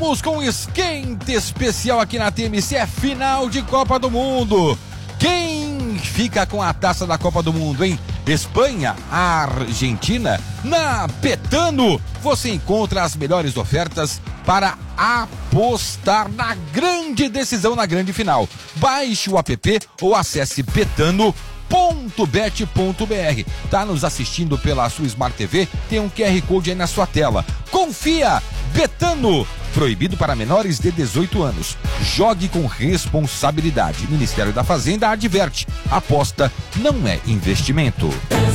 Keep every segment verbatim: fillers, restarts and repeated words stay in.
Voltamos com um esquente especial aqui na T M C, é final de Copa do Mundo. Quem fica com a taça da Copa do Mundo, hein? Espanha, Argentina? Na Betano você encontra as melhores ofertas para apostar na grande decisão, na grande final. Baixe o app ou acesse betano ponto bet ponto br. Tá nos assistindo pela sua Smart T V? Tem um Q R Code aí na sua tela. Confia! Betano, proibido para menores de dezoito anos. Jogue com responsabilidade. Ministério da Fazenda adverte: aposta não é investimento.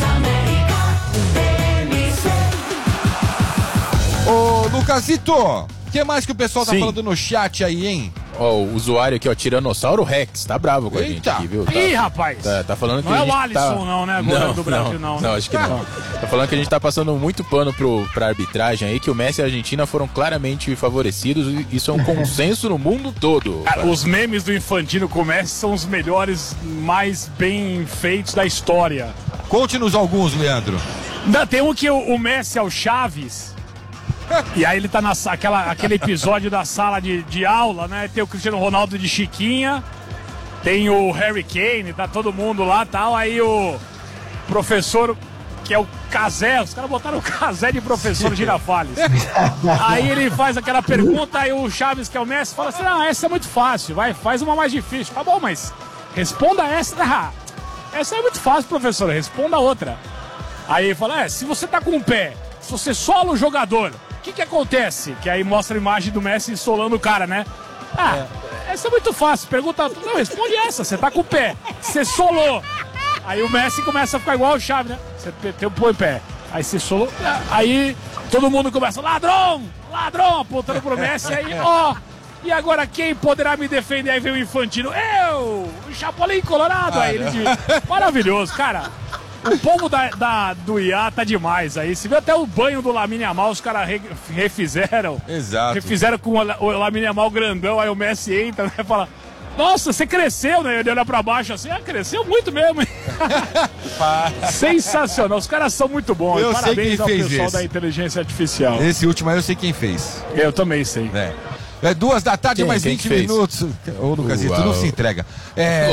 Ô, Lucasito, o que mais que o pessoal tá Sim. falando no chat aí, hein? Ó, oh, o usuário aqui, ó, Tiranossauro Rex, tá bravo com Eita. a gente aqui, viu? Tá, Ih, rapaz! Tá, tá falando que não a gente é o Alisson, tá... não, né? Goleiro não, do Brasil, não. Não, não, né? acho que não. Tá falando que a gente tá passando muito pano pro, pra arbitragem aí, que o Messi e a Argentina foram claramente favorecidos, e isso é um consenso no mundo todo. Cara, os memes do Infantino com o Messi são os melhores, mais bem feitos da história. Conte-nos alguns, Leandro. Ainda tem um que o, o Messi é o Chaves... E aí ele tá naquela aquele episódio da sala de, de aula, né? Tem o Cristiano Ronaldo de Chiquinha, tem o Harry Kane, tá todo mundo lá e tal. Aí o professor, que é o Cazé, os caras botaram o Cazé de professor Girafales. Aí ele faz aquela pergunta, aí o Chaves, que é o Messi, fala assim: não, essa é muito fácil, vai, faz uma mais difícil. Tá bom, mas responda essa. Ah, essa é muito fácil, professor, responda a outra. Aí ele fala: é, se você tá com o pé, se você sola o jogador, o que que acontece? Que aí mostra a imagem do Messi solando o cara, né? Ah, é. essa é muito fácil. Pergunta, não, responde essa. Você tá com o pé, você solou. Aí o Messi começa a ficar igual o Chaves, né? Você tem o põe pé. Aí você solou. Aí todo mundo começa, ladrão, ladrão, apontando pro Messi. Aí, ó, e agora quem poderá me defender? Aí vem o Infantino. Eu, o Chapolin Colorado. Aí ele diz, maravilhoso, cara. O povo da, da, do I A tá demais aí. Você viu até o banho do Lamine Yamal, os caras re, refizeram. Exato. Refizeram com o, o Lamine Yamal grandão, aí o Messi entra, né? Fala, nossa, você cresceu, né? Ele olha pra baixo assim, ah, cresceu muito mesmo. Sensacional, os caras são muito bons. Eu Parabéns sei quem ao fez pessoal esse. da inteligência artificial. Esse último aí eu sei quem fez. Eu também sei. É. É duas da tarde, Quem? mais Quem vinte que minutos. Ô, Lucasito, não se entrega. É...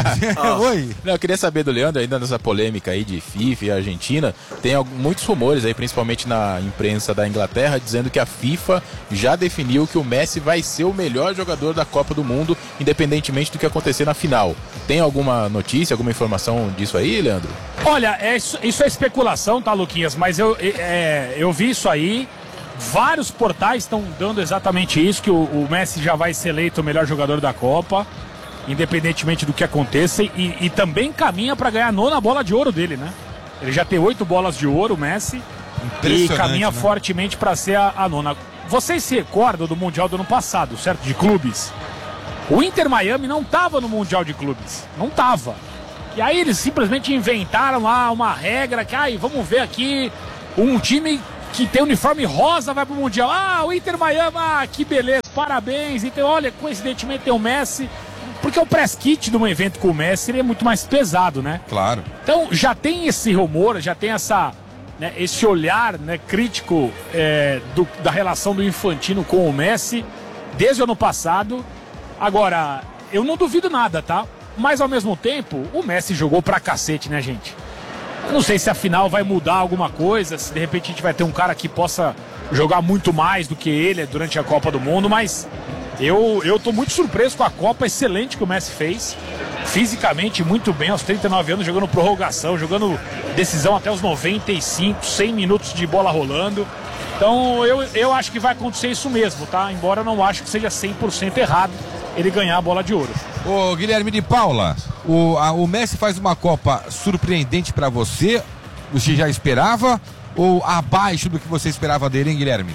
Oi. Não, eu queria saber do Leandro, ainda nessa polêmica aí de FIFA e Argentina, tem algum, muitos rumores aí, principalmente na imprensa da Inglaterra, dizendo que a FIFA já definiu que o Messi vai ser o melhor jogador da Copa do Mundo, independentemente do que acontecer na final. Tem alguma notícia, alguma informação disso aí, Leandro? Olha, é, isso, isso é especulação, tá, Luquinhas? Mas eu, é, eu vi isso aí. Vários portais estão dando exatamente isso, que o, o Messi já vai ser eleito o melhor jogador da Copa, independentemente do que aconteça, e, e também caminha para ganhar a nona bola de ouro dele, né? Ele já tem oito bolas de ouro, o Messi, e caminha né? fortemente para ser a, a nona. Vocês se recordam do Mundial do ano passado, certo? De clubes. O Inter Miami não estava no Mundial de clubes, não estava. E aí eles simplesmente inventaram lá uma regra que, ai, vamos ver aqui, um time que tem uniforme rosa vai pro Mundial. Ah, o Inter Miami, ah, que beleza, parabéns. Então, olha, coincidentemente tem o Messi, porque o press kit de um evento com o Messi ele é muito mais pesado, né? Claro. Então, já tem esse rumor, já tem essa, né, esse olhar, né, crítico é, do, da relação do Infantino com o Messi desde o ano passado. Agora, eu não duvido nada, tá? Mas, ao mesmo tempo, o Messi jogou pra cacete, né, gente? Eu não sei se a final vai mudar alguma coisa, se de repente a gente vai ter um cara que possa jogar muito mais do que ele durante a Copa do Mundo, mas eu, eu tô muito surpreso com a Copa excelente que o Messi fez, fisicamente muito bem, aos trinta e nove anos, jogando prorrogação, jogando decisão até os noventa e cinco, cem minutos de bola rolando. Então eu, eu acho que vai acontecer isso mesmo, tá? Embora eu não acho que seja cem por cento errado ele ganhar a bola de ouro. Ô, Guilherme de Paula, o, a, o Messi faz uma Copa surpreendente pra você, você já esperava, ou abaixo do que você esperava dele, hein, Guilherme?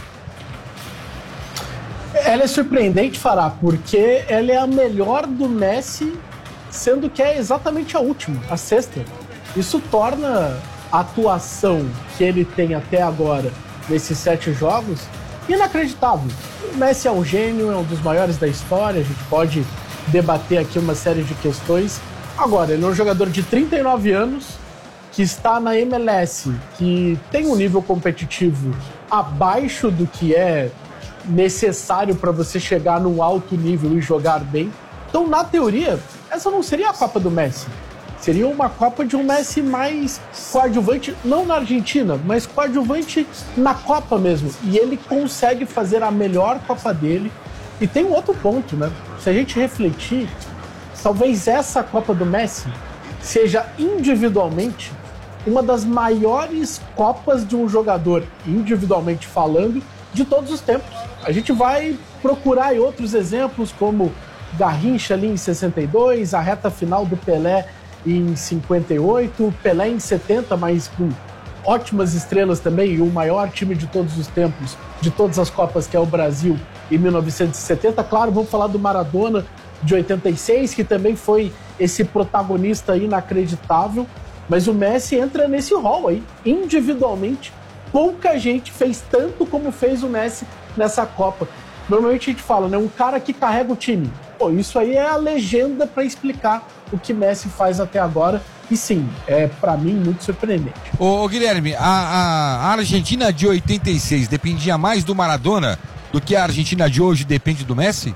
Ela é surpreendente, Fará, porque ela é a melhor do Messi, sendo que é exatamente a última, a sexta. Isso torna a atuação que ele tem até agora nesses sete jogos inacreditável. O Messi é um gênio, é um dos maiores da história, a gente pode debater aqui uma série de questões. Agora, ele é um jogador de trinta e nove anos, que está na M L S, que tem um nível competitivo abaixo do que é necessário para você chegar num alto nível e jogar bem. Então, na teoria, essa não seria a Copa do Messi. Seria uma Copa de um Messi mais coadjuvante, não na Argentina, mas coadjuvante na Copa mesmo. E ele consegue fazer a melhor Copa dele. E tem um outro ponto, né? Se a gente refletir, talvez essa Copa do Messi seja individualmente uma das maiores Copas de um jogador, individualmente falando, de todos os tempos. A gente vai procurar outros exemplos, como Garrincha ali em sessenta e dois, a reta final do Pelé em cinquenta e oito, Pelé em setenta, mas com ótimas estrelas também, e o maior time de todos os tempos, de todas as Copas, que é o Brasil, em mil novecentos e setenta. Claro, vamos falar do Maradona de oitenta e seis, que também foi esse protagonista inacreditável, mas o Messi entra nesse rol aí, individualmente. Pouca gente fez tanto como fez o Messi nessa Copa. Normalmente a gente fala, né, um cara que carrega o time. Pô, isso aí é a legenda para explicar o que Messi faz até agora. E sim, é para mim muito surpreendente. Ô, ô Guilherme, a, a, a Argentina de oitenta e seis dependia mais do Maradona do que a Argentina de hoje depende do Messi?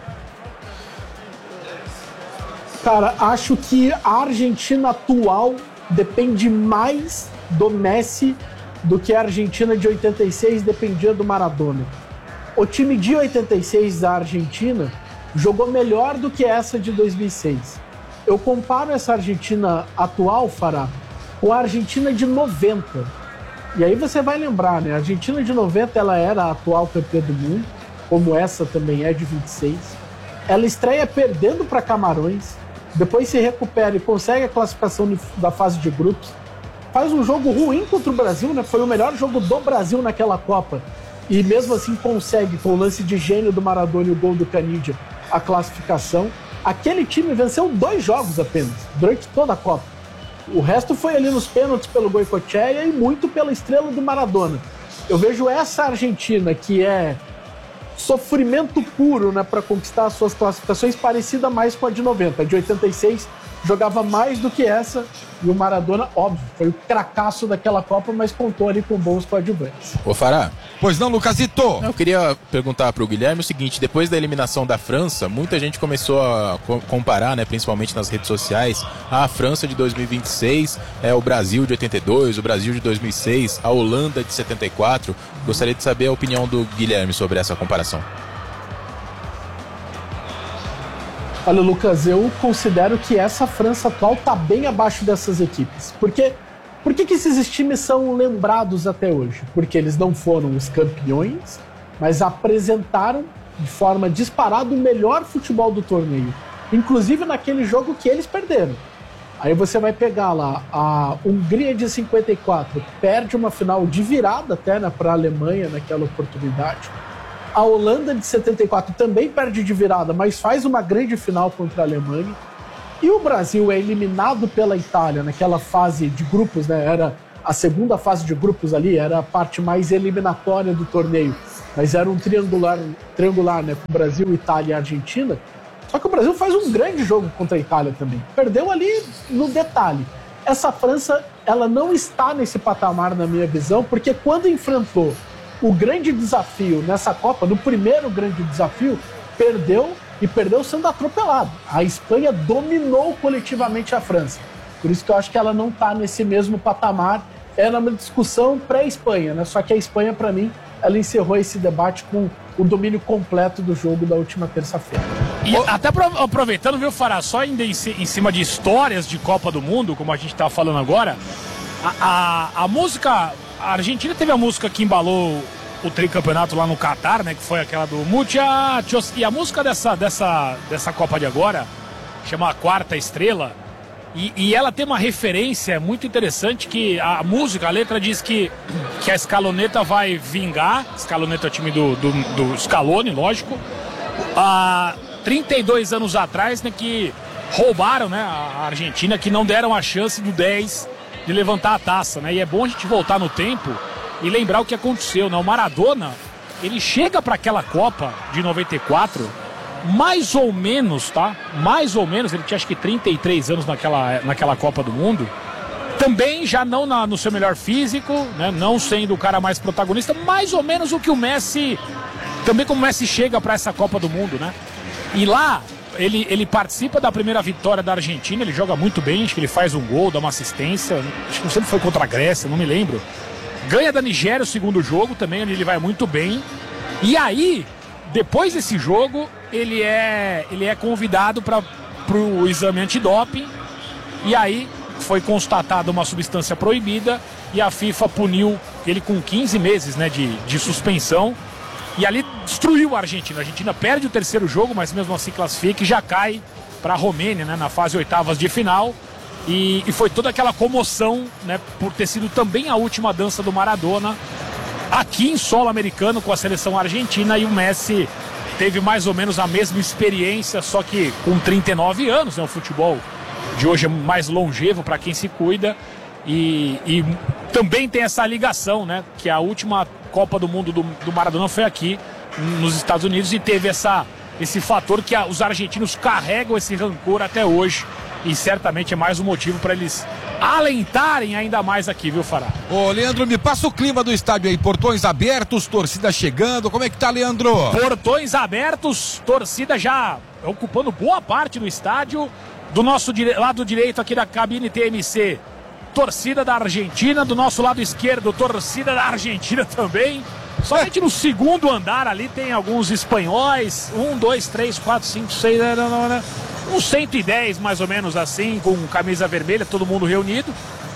Cara, acho que a Argentina atual depende mais do Messi do que a Argentina de oitenta e seis dependia do Maradona. O time de oitenta e seis da Argentina jogou melhor do que essa de dois mil e seis. Eu comparo essa Argentina atual, Fará, com a Argentina de noventa. E aí você vai lembrar, né? A Argentina de noventa, ela era a atual campeã do mundo, como essa também é de vinte e seis. Ela estreia perdendo para Camarões, depois se recupera e consegue a classificação da fase de grupos. Faz um jogo ruim contra o Brasil, né? Foi o melhor jogo do Brasil naquela Copa. E mesmo assim consegue, com o lance de gênio do Maradona e o gol do Canidia, a classificação. Aquele time venceu dois jogos apenas, durante toda a Copa. O resto foi ali nos pênaltis pelo Goicoechea e muito pela estrela do Maradona. Eu vejo essa Argentina, que é sofrimento puro, né, para conquistar as suas classificações, parecida mais com a de noventa. A de oitenta e seis jogava mais do que essa, e o Maradona, óbvio, foi o cracaço daquela Copa, mas contou ali com bons coadjuvantes. Ô Fará. Pois não, Lucasito? Eu queria perguntar para o Guilherme o seguinte: depois da eliminação da França, muita gente começou a co- comparar, né, principalmente nas redes sociais, a França de dois mil e vinte e seis, é, o Brasil de oitenta e dois, o Brasil de dois mil e seis, a Holanda de setenta e quatro. Gostaria de saber a opinião do Guilherme sobre essa comparação. Olha, Lucas, eu considero que essa França atual está bem abaixo dessas equipes. Porque, por que que esses times são lembrados até hoje? Porque eles não foram os campeões, mas apresentaram de forma disparada o melhor futebol do torneio. Inclusive naquele jogo que eles perderam. Aí você vai pegar lá, a Hungria de cinquenta e quatro perde uma final de virada até, né, para a Alemanha naquela oportunidade. A Holanda de setenta e quatro também perde de virada, mas faz uma grande final contra a Alemanha. E o Brasil é eliminado pela Itália naquela fase de grupos, né? Era a segunda fase de grupos ali, era a parte mais eliminatória do torneio. Mas era um triangular, triangular, né? Com Brasil, Itália e Argentina. Só que o Brasil faz um grande jogo contra a Itália também. Perdeu ali no detalhe. Essa França, ela não está nesse patamar, na minha visão, porque quando enfrentou o grande desafio nessa Copa, no primeiro grande desafio, perdeu e perdeu sendo atropelado. A Espanha dominou coletivamente a França. Por isso que eu acho que ela não está nesse mesmo patamar. Era uma discussão pré-Espanha, né? Só que a Espanha, para mim, ela encerrou esse debate com o domínio completo do jogo da última terça-feira. E até aproveitando, viu, Fará, só em, em cima de histórias de Copa do Mundo, como a gente tá falando agora, a, a, a música... A Argentina teve a música que embalou o tricampeonato lá no Catar, né? Que foi aquela do Muchachos. E a música dessa, dessa, dessa Copa de agora chama A Quarta Estrela. E, e ela tem uma referência muito interessante, que a música, a letra diz que, que a Scaloneta vai vingar. Scaloneta é o time do, do, do Scaloni, lógico. Há trinta e dois anos atrás, né? Que roubaram, né, a Argentina, que não deram a chance do dez de levantar a taça, né? E é bom a gente voltar no tempo e lembrar o que aconteceu, né? O Maradona, ele chega para aquela Copa de noventa e quatro, mais ou menos, tá? Mais ou menos, ele tinha acho que trinta e três anos naquela, naquela Copa do Mundo. Também já não na, no seu melhor físico, né? Não sendo o cara mais protagonista, mais ou menos o que o Messi também como o Messi chega para essa Copa do Mundo, né? E lá ele, ele participa da primeira vitória da Argentina, ele joga muito bem, acho que ele faz um gol, dá uma assistência, acho que não sempre foi contra a Grécia, não me lembro. Ganha da Nigéria o segundo jogo também, onde ele vai muito bem. E aí, depois desse jogo, ele é, ele é convidado para o exame antidoping. E aí foi constatada uma substância proibida e a FIFA puniu ele com quinze meses, né, de, de suspensão. E ali destruiu a Argentina. A Argentina perde o terceiro jogo, mas mesmo assim classifica e já cai para a Romênia, né, na fase oitavas de final. E, e foi toda aquela comoção, né, por ter sido também a última dança do Maradona aqui em solo americano com a seleção argentina. E o Messi teve mais ou menos a mesma experiência, só que com trinta e nove anos, né, o futebol de hoje é mais longevo para quem se cuida. E, e também tem essa ligação, né, que a última Copa do Mundo do, do Maradona foi aqui nos Estados Unidos e teve essa, esse fator que a, os argentinos carregam esse rancor até hoje. E certamente é mais um motivo para eles alentarem ainda mais aqui, viu, Fará? Ô, Leandro, me passa o clima do estádio aí. Portões abertos, torcida chegando. Como é que tá, Leandro? Portões abertos, torcida já ocupando boa parte do estádio. Do nosso dire... lado direito aqui da cabine T M C, torcida da Argentina. Do nosso lado esquerdo, torcida da Argentina também. Somente no segundo andar ali tem alguns espanhóis. Um, dois, três, quatro, cinco, seis... Não, não, não. Uns cento e dez mais ou menos assim, com camisa vermelha, todo mundo reunido.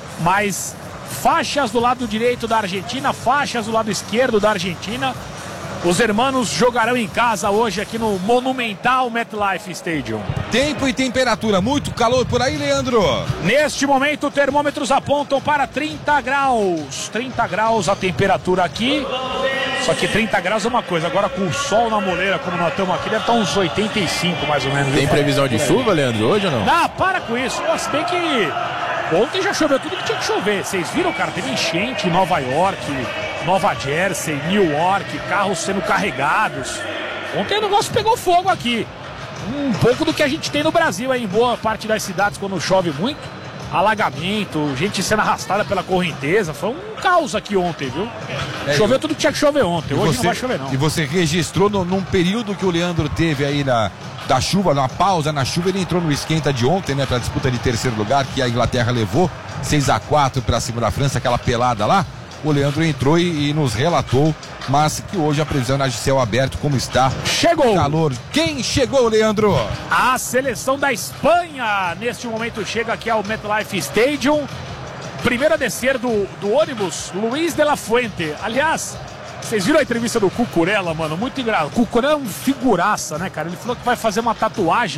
Mas faixas do lado direito da Argentina, faixas do lado esquerdo da Argentina. Os hermanos jogarão em casa hoje aqui no monumental MetLife Stadium. Tempo e temperatura, muito calor por aí, Leandro? Neste momento, termômetros apontam para trinta graus. trinta graus a temperatura aqui. Só que trinta graus é uma coisa, agora com o sol na moleira, como nós estamos aqui, deve estar uns oitenta e cinco mais ou menos. Tem previsão de chuva, Leandro, hoje ou não? Não, para com isso. Se bem que ontem já choveu tudo que tinha que chover. Vocês viram, cara? Teve enchente em Nova York, Nova Jersey, New York, carros sendo carregados. Ontem o negócio pegou fogo aqui. Um pouco do que a gente tem no Brasil, aí, em boa parte das cidades quando chove muito. Alagamento, gente sendo arrastada pela correnteza. Foi um caos aqui ontem, viu? É, Choveu tudo que tinha que chover ontem. Hoje você, não vai chover, não. E você registrou no, num período que o Leandro teve aí na, da chuva, numa pausa na chuva, ele entrou no esquenta de ontem, né? Pra disputa de terceiro lugar, que a Inglaterra levou seis a quatro pra cima da França, aquela pelada lá. O Leandro entrou e, e nos relatou, mas que hoje a previsão é de céu aberto, como está. Chegou! Calor. Quem chegou, Leandro? A seleção da Espanha, neste momento, chega aqui ao MetLife Stadium. Primeiro a descer do, do ônibus, Luiz de la Fuente. Aliás, vocês viram a entrevista do Cucurella, mano? Muito engraçado. O Cucurella é um figuraça, né, cara? Ele falou que vai fazer uma tatuagem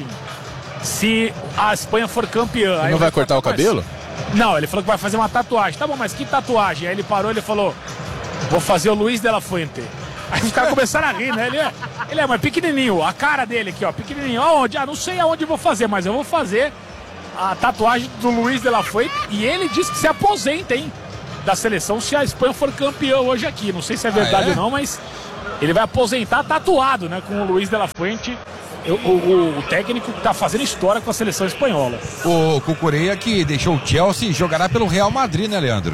se a Espanha for campeã. Ele não vai cortar o cabelo? Não, ele falou que vai fazer uma tatuagem. Tá bom, mas que tatuagem? Aí ele parou e ele falou: vou fazer o Luiz de la Fuente. Aí os caras começaram a rir, né? Ele é, ele é mais pequenininho, a cara dele aqui, ó, pequenininho. Aonde? Ah, não sei aonde eu vou fazer, mas eu vou fazer a tatuagem do Luiz de la Fuente. E ele disse que se aposenta, hein, da seleção se a Espanha for campeã hoje aqui. Não sei se é verdade ah, é? ou não, mas ele vai aposentar tatuado, né, com o Luiz de la Fuente. O, o, o técnico que tá fazendo história com a seleção espanhola. O Cucurella, que deixou o Chelsea, jogará pelo Real Madrid, né, Leandro?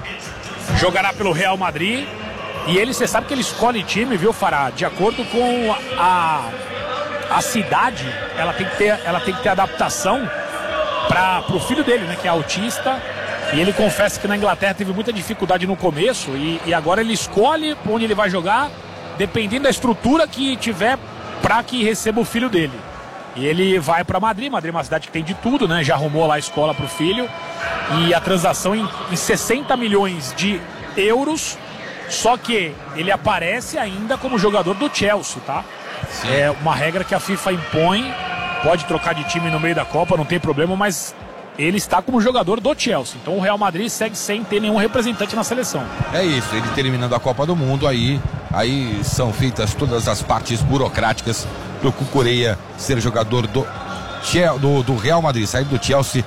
Jogará pelo Real Madrid. E ele, você sabe que ele escolhe time, viu, Fará? De acordo com a, a cidade, ela tem que ter, ela tem que ter adaptação para pro filho dele, né, que é autista. E ele confessa que na Inglaterra teve muita dificuldade no começo. E, e agora ele escolhe onde ele vai jogar, dependendo da estrutura que tiver, para que receba o filho dele. E ele vai para Madrid. Madrid é uma cidade que tem de tudo, né? Já arrumou lá a escola para o filho. E a transação em, em sessenta milhões de euros. Só que ele aparece ainda como jogador do Chelsea, tá? Sim. É uma regra que a FIFA impõe. Pode trocar de time no meio da Copa, não tem problema, mas ele está como jogador do Chelsea. Então o Real Madrid segue sem ter nenhum representante na seleção. É isso, ele terminando a Copa do Mundo, aí, aí são feitas todas as partes burocráticas do Cucurella ser jogador do, do, do Real Madrid, sair do Chelsea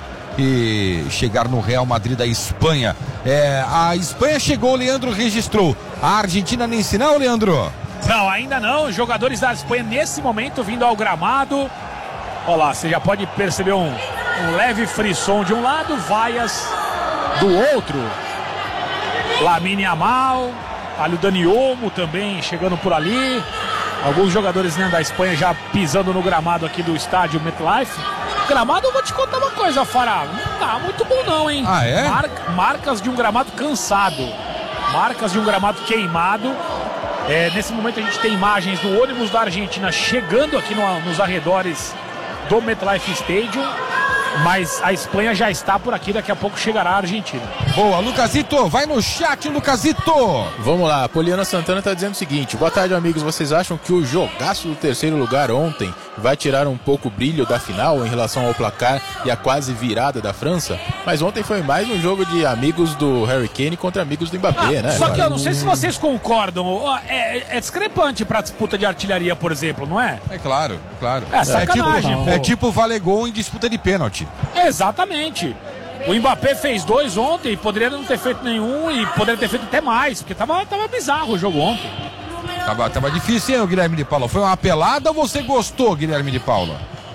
e chegar no Real Madrid da Espanha. É, a Espanha chegou, o Leandro registrou. A Argentina nem sinal, Leandro? Não, ainda não. Os jogadores da Espanha nesse momento vindo ao gramado. Olha lá, você já pode perceber um, um leve frisson de um lado, vaias do outro. Lamine Yamal, ali o Dani Olmo também chegando por ali. alguns jogadores, né, da Espanha já pisando no gramado aqui do estádio MetLife. Gramado, eu vou te contar uma coisa, Fará, não tá muito bom não, hein? Ah, é? Mar- marcas de um gramado cansado, marcas de um gramado queimado. É, nesse momento a gente tem imagens do ônibus da Argentina chegando aqui no, nos arredores do MetLife Stadium, mas a Espanha já está por aqui, daqui a pouco chegará a Argentina. Boa, Lucasito, vai no chat, Lucasito. Vamos lá, a Poliana Santana está dizendo o seguinte: boa tarde, amigos, vocês acham que o jogaço do terceiro lugar ontem vai tirar um pouco o brilho da final em relação ao placar e a quase virada da França? Mas ontem foi mais um jogo de amigos do Harry Kane contra amigos do Mbappé, Ah, né? só que eu não sei se vocês concordam, ó, é, é discrepante para a disputa de artilharia, por exemplo, não é? É claro, claro. É sacanagem, tipo, pô. é tipo valer gol em disputa de pênalti. Exatamente. O Mbappé fez dois ontem, poderia não ter feito nenhum e poderia ter feito até mais, porque tava, tava bizarro o jogo ontem. Tava, tava difícil, hein, Guilherme de Paula? Foi uma pelada ou você gostou, Guilherme de Paula?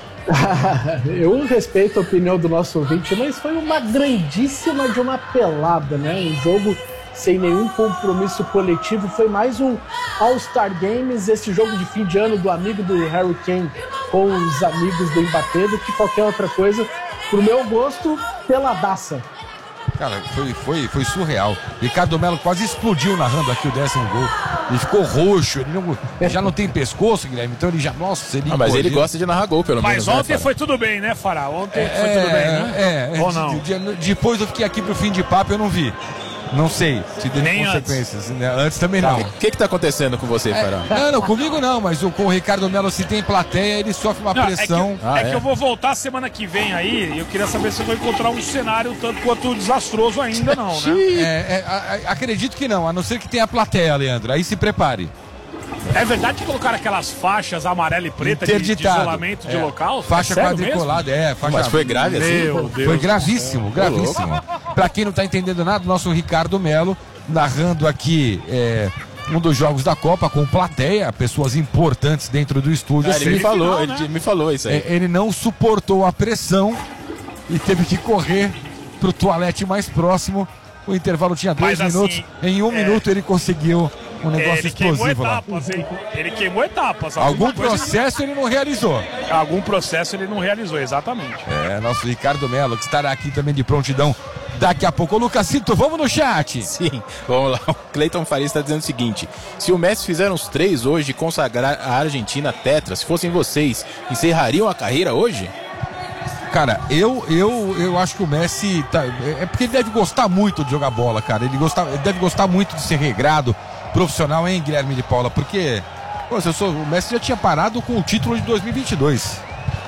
Eu respeito a opinião do nosso ouvinte, mas foi uma grandíssima de uma pelada, né? Um jogo sem nenhum compromisso coletivo. Foi mais um All-Star Games, esse jogo de fim de ano do amigo do Harry Kane com os amigos do Mbappé, do que qualquer outra coisa. Pro meu gosto, peladaça. Cara, foi, foi, foi surreal. Ricardo Melo quase explodiu narrando aqui o décimo gol. Ele ficou roxo, ele não, já não tem pescoço, Guilherme, então ele já, nossa, ele... Ah, mas ele gosta de narrar gol, pelo Mas menos. Mas ontem né, foi tudo bem, né, Fará? Ontem É, foi tudo bem, né? É, é. Ou não? De- de- depois eu fiquei aqui pro fim de papo, eu não vi. Não sei se teve Nem consequências. Antes, né? Antes também não. O que que tá acontecendo com você, Fará? Não, não, comigo não, mas o, com o Ricardo Melo, se tem plateia, ele sofre uma Não, pressão. É, que, Ah, é é? que eu vou voltar semana que vem aí e eu queria saber se eu vou encontrar um cenário tanto quanto desastroso ainda não, né? É, é, a- a- acredito que não, a não ser que tenha a plateia, Leandro. Aí se prepare. É verdade que colocaram aquelas faixas amarela e preta de, de Interditado. isolamento de É. local? Faixa É sério quadriculada, é. Faixa... Mas foi grave assim? Meu Deus. Foi gravíssimo, gravíssimo. Pra quem não tá entendendo nada, o nosso Ricardo Melo narrando aqui é, um dos jogos da Copa com plateia, pessoas importantes dentro do estúdio. Ah, ele assim. me falou, Semifinal, ele né? me falou isso aí. É, ele não suportou a pressão e teve que correr pro toalete mais próximo. O intervalo tinha dois Mas, minutos. assim, Em um é- minuto ele conseguiu um negócio Ele queimou explosivo lá. etapas, hein? Ele queimou etapas. Algum Alguma coisa- processo ele não realizou. Algum processo ele não realizou, exatamente. É, nosso Ricardo Melo, que estará aqui também de prontidão daqui a pouco. Ô, Lucasito, vamos no chat. Sim, vamos lá. O Cleiton Faria está dizendo o seguinte: se o Messi fizer uns três hoje e consagrar a Argentina tetra, se fossem vocês, encerrariam a carreira hoje? Cara, eu, eu, eu acho que o Messi tá, é porque ele deve gostar muito de jogar bola, cara. Ele, gosta, ele deve gostar muito de ser regrado, profissional, hein, Guilherme de Paula? Porque pô, se eu sou, o Messi já tinha parado com o título de dois mil e vinte e dois.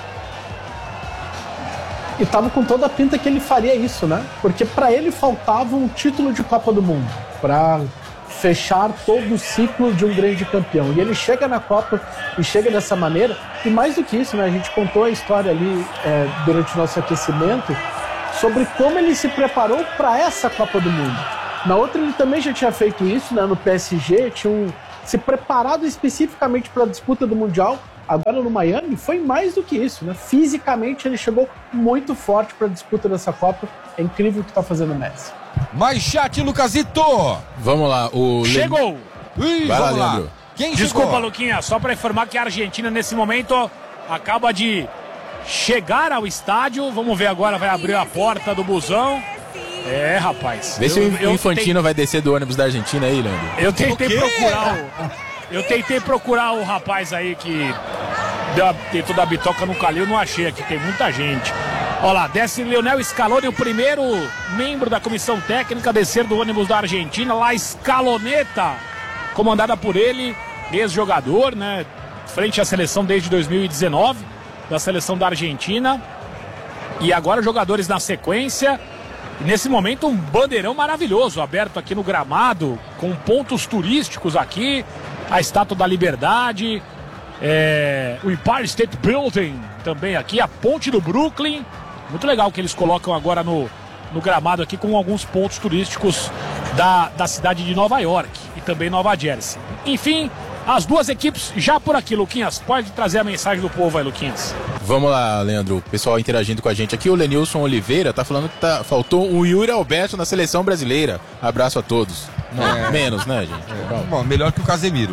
E tava com toda a pinta que ele faria isso, né? Porque pra ele faltava um título de Copa do Mundo pra fechar todo o ciclo de um grande campeão. E ele chega na Copa e chega dessa maneira. E mais do que isso, né? A gente contou a história ali é, durante o nosso aquecimento sobre como ele se preparou para essa Copa do Mundo. Na outra ele também já tinha feito isso, né? No P S G, tinha um, se preparado especificamente para a disputa do Mundial. Agora no Miami foi mais do que isso, né? Fisicamente ele chegou muito forte para a disputa dessa Copa. É incrível o que está fazendo o Messi. Mais chat, Lucasito! Vamos lá, o Le- Chegou! Ih, Vai lá, vamos lá. Leandro. Quem Desculpa, chegou? Luquinha, só para informar que a Argentina nesse momento acaba de chegar ao estádio. Vamos ver agora, vai abrir a porta do busão. É, rapaz. Vê se eu- o eu Infantino vai descer do ônibus da Argentina aí, Leandro. Eu tentei O quê? procurar o. Eu tentei procurar o rapaz aí que deu a- tentou dar bitoca no Calil, não achei aqui, tem muita gente. Olha lá, desce Lionel Scaloni, o primeiro membro da comissão técnica a descer do ônibus da Argentina, lá Scaloneta, comandada por ele, ex-jogador, né? Frente à seleção desde dois mil e dezenove, da seleção da Argentina. E agora jogadores na sequência. E nesse momento um bandeirão maravilhoso aberto aqui no gramado, com pontos turísticos aqui, a Estátua da Liberdade, é, o Empire State Building também aqui, a Ponte do Brooklyn. Muito legal que eles colocam agora no, no gramado aqui com alguns pontos turísticos da, da cidade de Nova York e também Nova Jersey. Enfim, as duas equipes já por aqui, Luquinhas. Pode trazer a mensagem do povo aí, Luquinhas. Vamos lá, Leandro. O pessoal interagindo com a gente aqui. O Lenilson Oliveira tá falando que tá, faltou o Yuri Alberto na seleção brasileira. Abraço a todos. Não, É. menos, né, gente? Vamos. Bom, melhor que o Casemiro.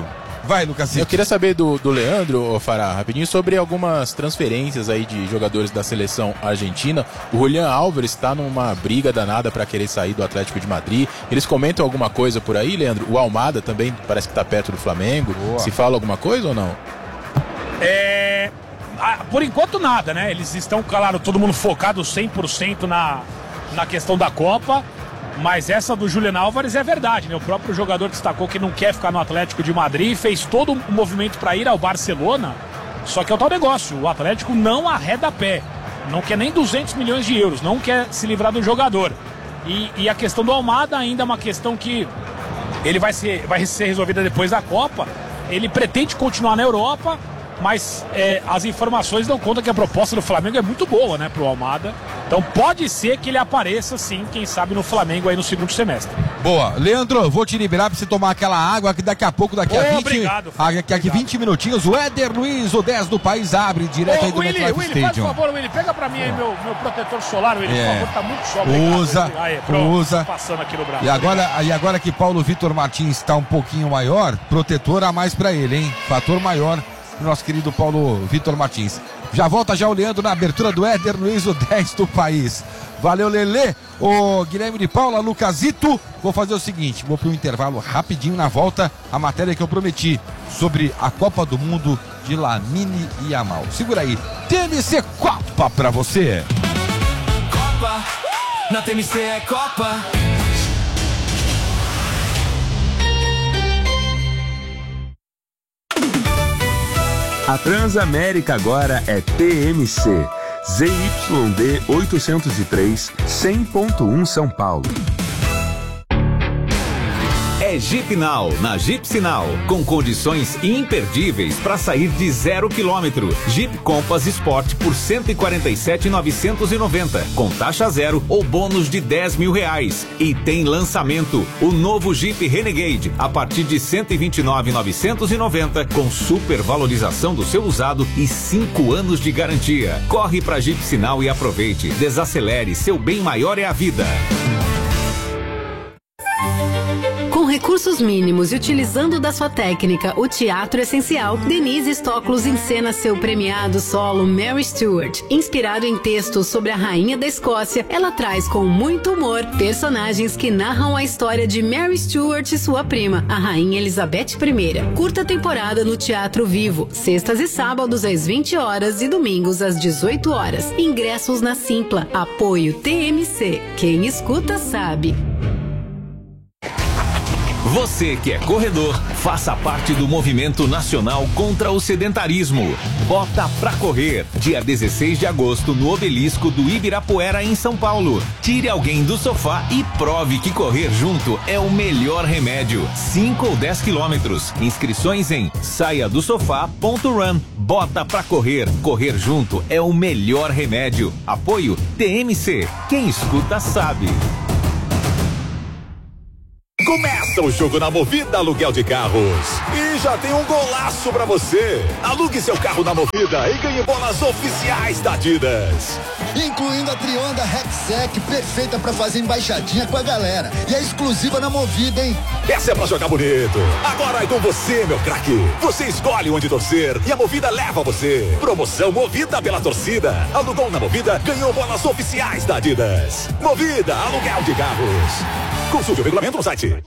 Vai, Lucas. Eu queria saber do, do Leandro, Fará, rapidinho, sobre algumas transferências aí de jogadores da seleção argentina. O Julián Álvares está numa briga danada para querer sair do Atlético de Madrid. Eles comentam alguma coisa por aí, Leandro? O Almada também parece que está perto do Flamengo. Boa. Se fala alguma coisa ou não? É... Por enquanto nada, né? Eles estão, claro, todo mundo focado cem por cento na, na questão da Copa. Mas essa do Julián Álvares é verdade, né? O próprio jogador destacou que não quer ficar no Atlético de Madrid, fez todo um movimento para ir ao Barcelona, só que é o tal negócio, o Atlético não arreda pé, não quer nem duzentos milhões de euros, não quer se livrar do jogador. E, e a questão do Almada ainda é uma questão que ele vai ser, vai ser resolvida depois da Copa. Ele pretende continuar na Europa, mas é, as informações dão conta que a proposta do Flamengo é muito boa, né, pro Almada. Então pode ser que ele apareça sim, quem sabe no Flamengo aí no segundo semestre. Boa. Leandro, vou te liberar pra você tomar aquela água que daqui a pouco, daqui a vinte... Obrigado. Daqui a vinte minutinhos, o Éder Luiz, o dez do país, abre direto Ô, aí do Willy, MetLife Willy, faz Stadium. por favor, Willy, pega pra mim aí meu, meu protetor solar, Willy, É. por favor, tá muito sol. Obrigado, Usa, Willy. Aí, pronto, usa. passando aqui no braço. E agora, e agora que Paulo Vitor Martins está um pouquinho maior, protetor a mais pra ele, hein? Fator maior pro nosso querido Paulo Vitor Martins. Já volta já o Leandro na abertura do Éder Luiz, o dez do país. Valeu, Lelê, o Guilherme de Paula, Lucasito. Vou fazer o seguinte, vou para um intervalo rapidinho, na volta a matéria que eu prometi sobre a Copa do Mundo de Lamine Yamal. Segura aí, T M C Copa pra você. Copa, na T M C é Copa. A Transamérica agora é T M C. Z Y D oitocentos e três, cem ponto um São Paulo. É Jeep Now, na Jeep Sinal, com condições imperdíveis para sair de zero quilômetro. Jeep Compass Sport por cento e quarenta e sete mil novecentos e noventa, com taxa zero ou bônus de dez mil reais. E tem lançamento, o novo Jeep Renegade, a partir de cento e vinte e nove mil novecentos e noventa, com super valorização do seu usado e cinco anos de garantia. Corre pra Jeep Sinal e aproveite. Desacelere, seu bem maior é a vida. Com recursos mínimos e utilizando da sua técnica, o teatro essencial, Denise Stoklos encena seu premiado solo Mary Stuart. Inspirado em textos sobre a rainha da Escócia, ela traz com muito humor personagens que narram a história de Mary Stuart e sua prima, a rainha Elizabeth I. Curta temporada no Teatro Vivo, sextas e sábados às vinte horas e domingos às dezoito horas. Ingressos na Simpla. Apoio T M C. Quem escuta sabe. Você que é corredor, faça parte do movimento nacional contra o sedentarismo. Bota pra correr, dia dezesseis de agosto no Obelisco do Ibirapuera, em São Paulo. Tire alguém do sofá e prove que correr junto é o melhor remédio. cinco ou dez quilômetros. Inscrições em saia do sofá ponto run. Bota pra correr, correr junto é o melhor remédio. Apoio T M C. Quem escuta sabe. Começa o jogo na Movida Aluguel de Carros. E já tem um golaço pra você. Alugue seu carro na Movida e ganhe bolas oficiais da Adidas. Incluindo a Trionda Rexec, perfeita pra fazer embaixadinha com a galera. E é exclusiva na Movida, hein? Essa é pra jogar bonito. Agora é com você, meu craque. Você escolhe onde torcer e a Movida leva você. Promoção Movida pela torcida. Alugou na Movida, ganhou bolas oficiais da Adidas. Movida Aluguel de Carros. Consulte o regulamento no site.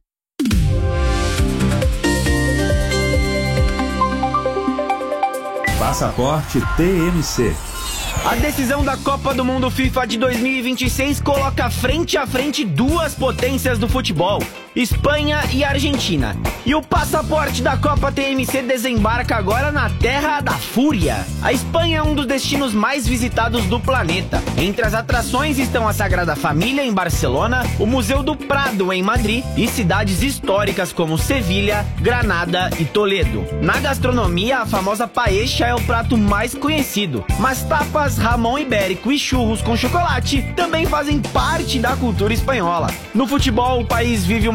Passaporte T M C. A decisão da Copa do Mundo FIFA de dois mil e vinte e seis coloca frente a frente duas potências do futebol, Espanha e Argentina. E o passaporte da Copa T M C desembarca agora na Terra da Fúria. A Espanha é um dos destinos mais visitados do planeta. Entre as atrações estão a Sagrada Família em Barcelona, o Museu do Prado em Madrid e cidades históricas como Sevilha, Granada e Toledo. Na gastronomia, a famosa paella é o prato mais conhecido, mas tapas, ramon ibérico e churros com chocolate também fazem parte da cultura espanhola. No futebol, o país vive uma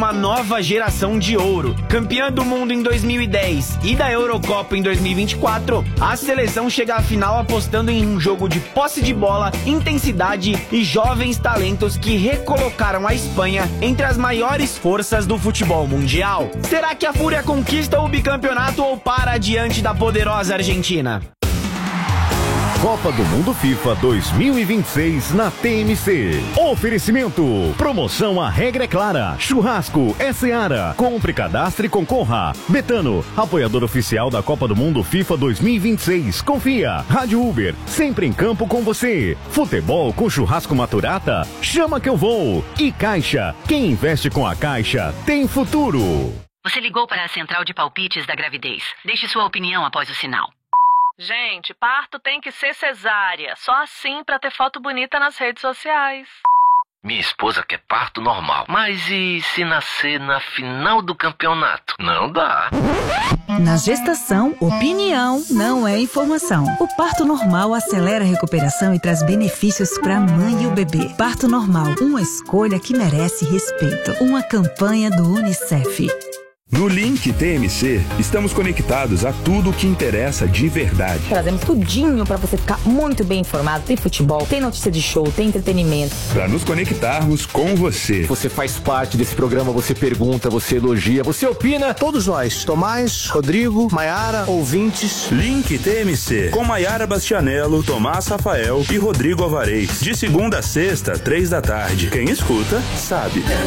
uma nova geração de ouro. Campeã do mundo em dois mil e dez e da Eurocopa em dois mil e vinte e quatro, a seleção chega à final apostando em um jogo de posse de bola, intensidade e jovens talentos que recolocaram a Espanha entre as maiores forças do futebol mundial. Será que a Fúria conquista o bicampeonato ou para diante da poderosa Argentina? Copa do Mundo FIFA dois mil e vinte e seis na T M C. Oferecimento. Promoção A Regra é Clara. Churrasco é Seara. Compre, cadastre e concorra. Betano, apoiador oficial da Copa do Mundo FIFA dois mil e vinte e seis. Confia. Rádio Uber, sempre em campo com você. Futebol com churrasco Maturata? Chama que eu vou. E Caixa. Quem investe com a Caixa tem futuro. Você ligou para a central de palpites da gravidez. Deixe sua opinião após o sinal. Gente, parto tem que ser cesárea. Só assim pra ter foto bonita nas redes sociais. Minha esposa quer parto normal. Mas e se nascer na final do campeonato? Não dá. Na gestação, opinião não é informação. O parto normal acelera a recuperação e traz benefícios para a mãe e o bebê. Parto normal, uma escolha que merece respeito. Uma campanha do Unicef. No Link T M C, estamos conectados a tudo o que interessa de verdade. Trazemos tudinho para você ficar muito bem informado. Tem futebol, tem notícia de show, tem entretenimento. Para nos conectarmos com você. Você faz parte desse programa, você pergunta, você elogia, você opina. Todos nós, Tomás, Rodrigo, Maiara, ouvintes. Link T M C, com Maiara Bastianello, Tomás Rafael e Rodrigo Alvarez. De segunda a sexta, três da tarde. Quem escuta, sabe.